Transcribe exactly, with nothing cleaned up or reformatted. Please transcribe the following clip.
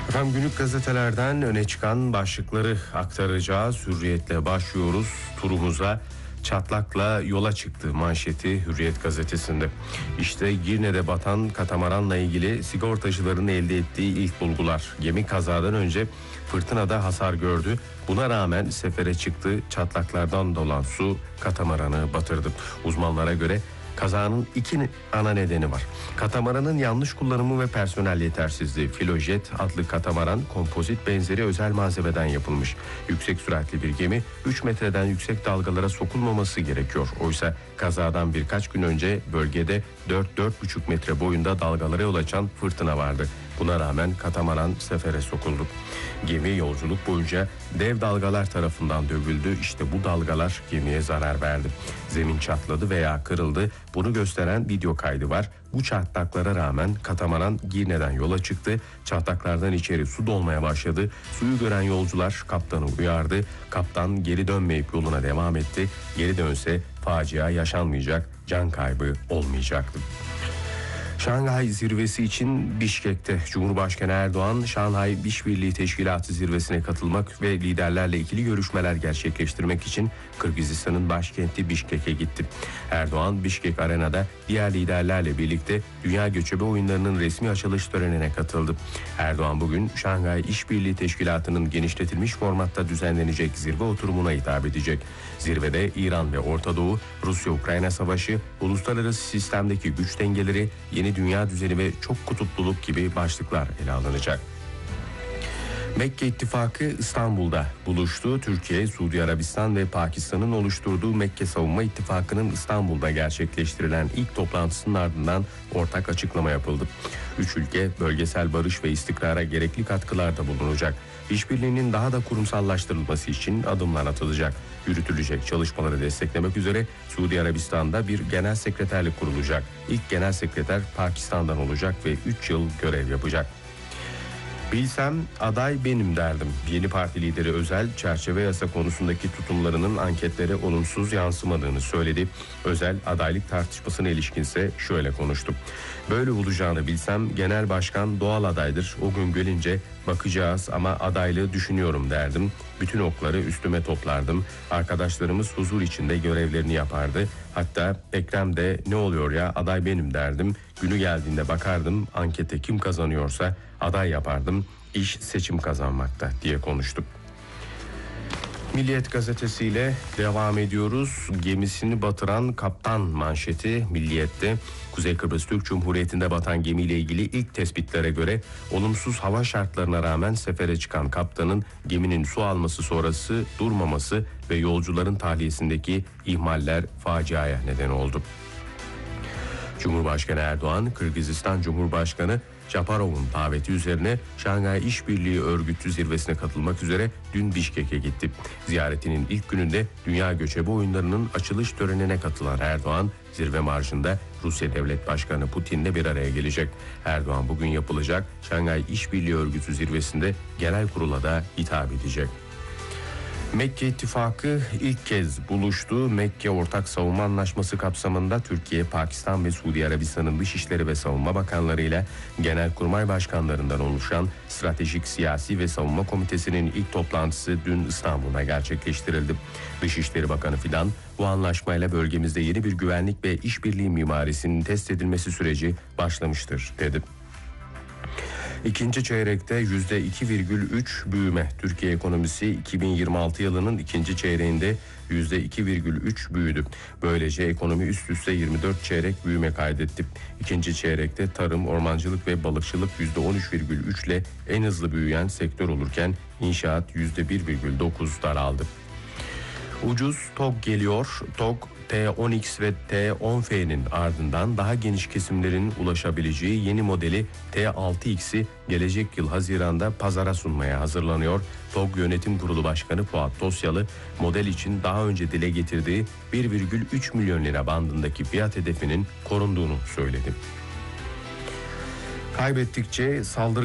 Efendim günlük gazetelerden öne çıkan başlıkları aktaracağız. Hürriyet'le başlıyoruz turumuza. Çatlakla yola çıktı manşeti Hürriyet gazetesinde. İşte Girne'de batan katamaranla ilgili sigortacıların elde ettiği ilk bulgular. Gemi kazadan önce fırtınada hasar gördü. Buna rağmen sefere çıktı. Çatlaklardan dolan su katamaranı batırdı. Uzmanlara göre kazanın iki ana nedeni var. Katamaranın yanlış kullanımı ve personel yetersizliği. Filojet adlı katamaran kompozit benzeri özel malzemeden yapılmış. Yüksek süratli bir gemi üç metreden yüksek dalgalara sokulmaması gerekiyor. Oysa kazadan birkaç gün önce bölgede dört dört buçuk metre boyunda dalgalara yol açan fırtına vardı. Buna rağmen katamaran sefere sokuldu. Gemi yolculuk boyunca dev dalgalar tarafından dövüldü. İşte bu dalgalar gemiye zarar verdi. Zemin çatladı veya kırıldı. Bunu gösteren video kaydı var. Bu çatlaklara rağmen katamaran Girne'den yola çıktı. Çatlaklardan içeri su dolmaya başladı. Suyu gören yolcular kaptanı uyardı. Kaptan geri dönmeyip yoluna devam etti. Geri dönse facia yaşanmayacak, can kaybı olmayacaktı. Şanghay zirvesi için Bişkek'te Cumhurbaşkanı Erdoğan, Şanghay İşbirliği Teşkilatı zirvesine katılmak ve liderlerle ikili görüşmeler gerçekleştirmek için Kırgızistan'ın başkenti Bişkek'e gitti. Erdoğan, Bişkek Arena'da diğer liderlerle birlikte Dünya Göçebe Oyunları'nın resmi açılış törenine katıldı. Erdoğan bugün Şanghay İşbirliği Teşkilatı'nın genişletilmiş formatta düzenlenecek zirve oturumuna hitap edecek. Zirvede İran ve Orta Doğu, Rusya-Ukrayna savaşı, uluslararası sistemdeki güç dengeleri, yeni dünya düzeni ve çok kutupluluk gibi başlıklar ele alınacak. Mekke İttifakı İstanbul'da buluştu. Türkiye, Suudi Arabistan ve Pakistan'ın oluşturduğu Mekke Savunma İttifakı'nın İstanbul'da gerçekleştirilen ilk toplantısının ardından ortak açıklama yapıldı. Üç ülke bölgesel barış ve istikrara gerekli katkılarda bulunacak. İşbirliğinin daha da kurumsallaştırılması için adımlar atılacak. Yürütülecek çalışmaları desteklemek üzere Suudi Arabistan'da bir genel sekreterlik kurulacak. İlk genel sekreter Pakistan'dan olacak ve üç yıl görev yapacak. Bilsem aday benim derdim. Yeni parti lideri Özel, çerçeve yasa konusundaki tutumlarının anketlere olumsuz yansımadığını söyledi. Özel, adaylık tartışmasına ilişkinse şöyle konuştu. Böyle olacağını bilsem genel başkan doğal adaydır. O gün gelince bakacağız ama adaylığı düşünüyorum derdim. Bütün okları üstüme toplardım. Arkadaşlarımız huzur içinde görevlerini yapardı. Hatta Ekrem de ne oluyor ya aday benim derdim. Günü geldiğinde bakardım, ankete kim kazanıyorsa aday yapardım. İş seçim kazanmakta diye konuştuk. Milliyet gazetesiyle devam ediyoruz. Gemisini batıran kaptan manşeti Milliyet'te. Kuzey Kıbrıs Türk Cumhuriyeti'nde batan gemiyle ilgili ilk tespitlere göre olumsuz hava şartlarına rağmen sefere çıkan kaptanın geminin su alması sonrası durmaması ve yolcuların tahliyesindeki ihmaller faciaya neden oldu. Cumhurbaşkanı Erdoğan, Kırgızistan Cumhurbaşkanı Japarov'un daveti üzerine Şanghay İşbirliği Örgütü zirvesine katılmak üzere dün Bişkek'e gitti. Ziyaretinin ilk gününde Dünya Göçebe Oyunları'nın açılış törenine katılan Erdoğan, zirve marşında Rusya Devlet Başkanı Putin'le bir araya gelecek. Erdoğan bugün yapılacak Şanghay İşbirliği Örgütü zirvesinde genel kurula da hitap edecek. Mekke İttifakı ilk kez buluştu. Mekke Ortak Savunma Anlaşması kapsamında Türkiye, Pakistan ve Suudi Arabistan'ın Dışişleri ve Savunma Bakanları ile Genelkurmay Başkanlarından oluşan Stratejik Siyasi ve Savunma Komitesi'nin ilk toplantısı dün İstanbul'da gerçekleştirildi. Dışişleri Bakanı Fidan, bu anlaşmayla bölgemizde yeni bir güvenlik ve işbirliği mimarisinin test edilmesi süreci başlamıştır dedi. İkinci çeyrekte yüzde iki virgül üç büyüme. Türkiye ekonomisi iki bin yirmi altı yılının ikinci çeyreğinde yüzde iki virgül üç büyüdü. Böylece ekonomi üst üste yirmi dört çeyrek büyüme kaydetti. İkinci çeyrekte tarım, ormancılık ve balıkçılık yüzde on üç virgül üç ile en hızlı büyüyen sektör olurken inşaat yüzde bir virgül dokuz daraldı. Ucuz TOG geliyor. TOG T on X ve T on F'nin ardından daha geniş kesimlerin ulaşabileceği yeni modeli T altı X'i gelecek yıl Haziran'da pazara sunmaya hazırlanıyor. TOG Yönetim Kurulu Başkanı Fuat Tosyalı, model için daha önce dile getirdiği bir virgül üç milyon lira bandındaki fiyat hedefinin korunduğunu söyledi. Kaybettikçe saldırı